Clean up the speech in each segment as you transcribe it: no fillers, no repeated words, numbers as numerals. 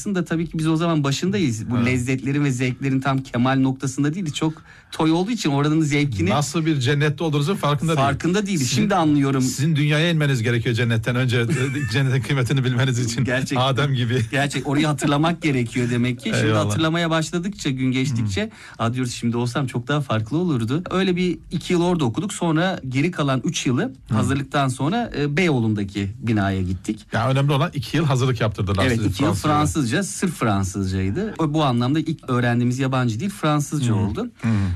aslında tabii ki biz o zaman başındayız. Bu lezzetlerin ve zevklerin tam kemal noktasında değiliz. Çok toy olduğu için oranın zevkini... Nasıl bir cennette olduğunuzun farkında değiliz. Şimdi anlıyorum. Sizin dünyaya inmeniz gerekiyor cennetten önce. Cennetin kıymetini bilmeniz için. Gerçekten, Adem gibi. Gerçek orayı hatırlamak gerekiyor demek ki. Şimdi hatırlamaya başladıkça, gün geçtikçe diyoruz şimdi olsam çok daha farklı olurdu. Öyle bir 2 yıl orada okuduk. Sonra geri kalan 3 yılı hazırlıktan sonra Beyoğlu'ndaki binaya gittik. Yani önemli olan 2 yıl hazırlık yaptırdılar. Evet, 2 yıl Fransızca, sırf Fransızcaydı. Bu anlamda ilk öğrendiğimiz yabancı dil Fransızca oldu.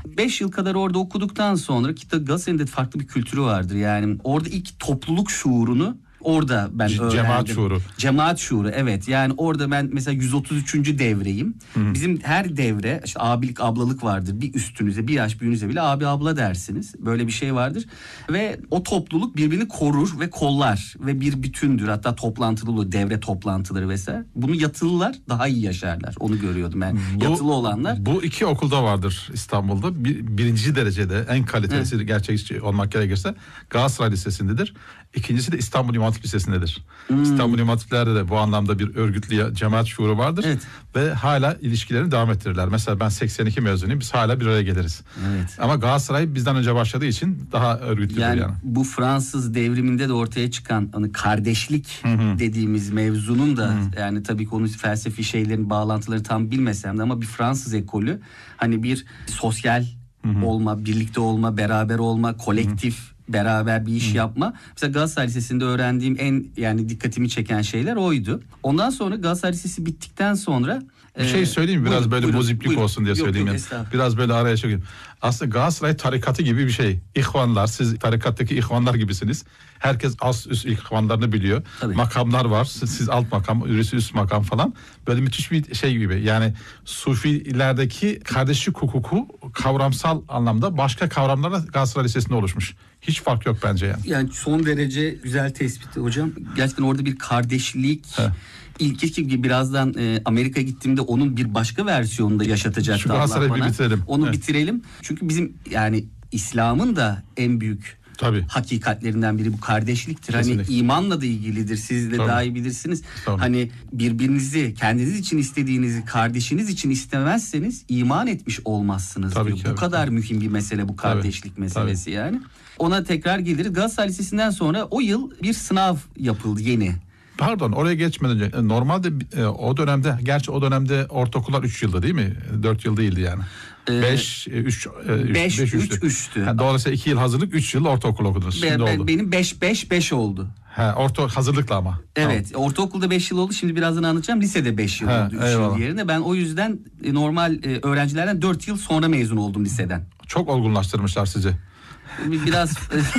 5 yıl kadar orada okuduktan sonra ki Galatasaray'ın da farklı bir kültürü vardır. Yani orada ilk topluluk şuurunu orada ben öğrendim. Cemaat şuuru. Cemaat şuuru, evet. Yani orada ben mesela 133. devreyim. Bizim her devre işte abilik, ablalık vardır. Bir üstünüze, bir yaş büyüğünüze bile abi abla dersiniz. Böyle bir şey vardır. Ve o topluluk birbirini korur ve kollar ve bir bütündür. Hatta toplantılı olur, devre toplantıları vesaire. Bunu yatılılar daha iyi yaşarlar. Onu görüyordum ben. Yatılı olanlar. Bu 2 okulda vardır İstanbul'da. Birinci derecede en kalitelisi gerçekçi olmak gerekirse Galatasaray Lisesi'ndedir. İkincisi de İstanbul İmam Hatip Lisesi'ndedir. İstanbul İmam Hatip'lerde de bu anlamda bir örgütlü cemaat şuuru vardır. Evet. Ve hala ilişkilerini devam ettirirler. Mesela ben 82 mezunuyum. Biz hala bir araya geliriz. Evet. Ama Galatasaray bizden önce başladığı için daha örgütlüdür yani. Bu Fransız devriminde de ortaya çıkan hani kardeşlik dediğimiz mevzunun da yani tabii ki onun felsefi şeylerin bağlantıları tam bilmesem de ama bir Fransız ekolü hani bir sosyal olma, birlikte olma, beraber olma, kolektif beraber bir iş yapma. Mesela Galatasaray Lisesi'nde öğrendiğim en yani dikkatimi çeken şeyler oydu. Ondan sonra Galatasaray Lisesi bittikten sonra bir şey söyleyeyim mi? Biraz böyle muziplik olsun diye söyleyeyim. Yani. Biraz böyle araya çekeyim. Aslında Galatasaray tarikatı gibi bir şey. İhvanlar, siz tarikattaki ihvanlar gibisiniz. Herkes az üst ihvanlarını biliyor. Tabii. Makamlar var. Siz alt makam, üst makam falan. Böyle müthiş bir şey gibi. Yani Sufilerdeki kardeşlik hukuku kavramsal anlamda başka kavramlarla Galatasaray Lisesi'nde oluşmuş. Hiç fark yok bence yani. Yani son derece güzel tespit hocam. Gerçekten orada bir kardeşlik... İlk gibi birazdan Amerika'ya gittiğimde onun bir başka versiyonunda yaşatacaktı Allah bana. Şu Galatasaray'ı bitirelim. Onu bitirelim. Çünkü bizim yani İslam'ın da en büyük hakikatlerinden biri bu kardeşliktir. Kesinlikle. Hani imanla da ilgilidir. Siz de daha iyi bilirsiniz. Hani birbirinizi kendiniz için istediğinizi kardeşiniz için istemezseniz iman etmiş olmazsınız diyor. Bu kadar mühim bir mesele bu kardeşlik meselesi yani. Ona tekrar geliriz. Galatasaray Lisesi'nden sonra o yıl bir sınav yapıldı yeni. Pardon, oraya geçmeden önce normalde o dönemde ortaokullar 3 yıldı değil mi? 4 yıl değildi yani. 5 3'tü. Yani dolayısıyla 2 yıl hazırlık, 3 yıl ortaokul okudunuz. Benim 5 oldu. Hazırlıkla ama. Evet, ortaokulda 5 yıl oldu. Şimdi birazdan anlatacağım. Lisede 5 yıl oldu 3 yıl yerine. Ben o yüzden normal öğrencilerden 4 yıl sonra mezun oldum liseden. Çok olgunlaştırmışlar sizi. Biraz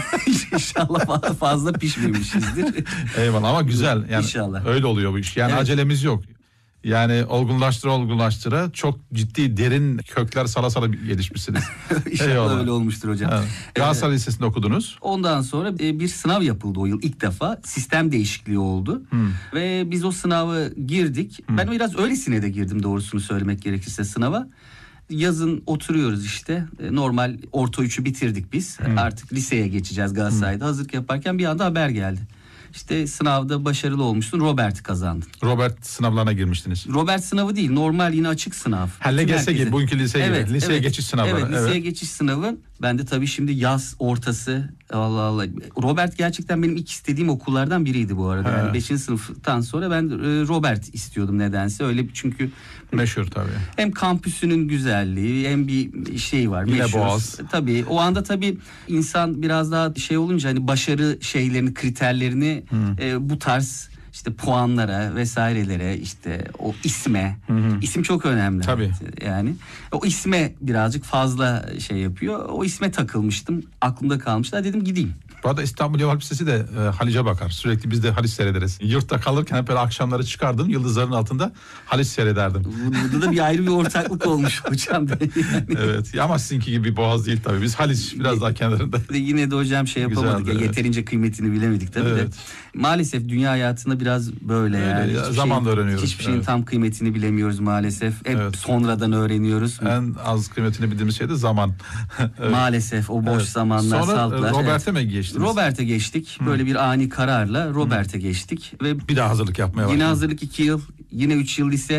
inşallah fazla pişmemişizdir. Eyvallah ama güzel. Yani İnşallah. Öyle oluyor bu iş. Yani acelemiz yok. Yani olgunlaştıra çok ciddi derin kökler sala gelişmişsiniz. İnşallah öyle olmuştur hocam. Evet. Galatasaray Lisesi'nde okudunuz. Ondan sonra bir sınav yapıldı o yıl ilk defa. Sistem değişikliği oldu. Ve biz o sınavı girdik. Ben biraz öylesine de girdim doğrusunu söylemek gerekirse sınava. Yazın oturuyoruz işte. Normal orta 3'ü bitirdik biz. Artık liseye geçeceğiz Galatasaray'da. Hazırlık yaparken bir anda haber geldi. İşte sınavda başarılı olmuştun, Robert'i kazandın. Robert sınavlarına girmiştiniz. Robert sınavı değil, normal yine açık sınav. LGS gibi, bugünkü liseye gibi. Liseye geçiş sınavı. Evet, liseye geçiş sınavı. Ben de tabii şimdi yaz ortası. Allah. Robert gerçekten benim ilk istediğim okullardan biriydi bu arada. Yani 5. sınıftan sonra ben Robert istiyordum nedense. Öyle çünkü meşhur tabii. Hem kampüsünün güzelliği hem bir şey var. Yine Boğaz. Tabii o anda tabii insan biraz daha şey olunca hani başarı şeylerini, kriterlerini bu tarz işte puanlara vesairelere işte o isme. İsim çok önemli. Tabii. Yani o isme birazcık fazla şey yapıyor. O isme takılmıştım. Aklımda kalmıştı. Dedim gideyim. Bu arada İstanbul İmam Hatip Lisesi de Haliç'e bakar. Sürekli biz de Haliç seyrederiz. Yurtta kalırken hep böyle akşamları çıkardım. Yıldızların altında Haliç seyrederdim. Burada da bir ayrı bir ortaklık olmuş hocam. Yani. Evet ama sizinki gibi bir Boğaz değil tabii. Biz Haliç biraz daha kenarında. Yine de hocam şey yapamadık. Güzeldi, yeterince kıymetini bilemedik tabii de. Maalesef dünya hayatında biraz böyle yani. Zamanla öğreniyoruz. Hiçbir şeyin tam kıymetini bilemiyoruz maalesef. Hep sonradan öğreniyoruz. En az kıymetini bildiğimiz şey de zaman. Maalesef o boş zamanlar, saltlar. Sonra Robert'e mi geçtiniz? Robert'e geçtik. Böyle bir ani kararla Robert'e geçtik. Ve bir daha hazırlık yapmaya başladık. Yine hazırlık 2 yıl, yine 3 yıl lise.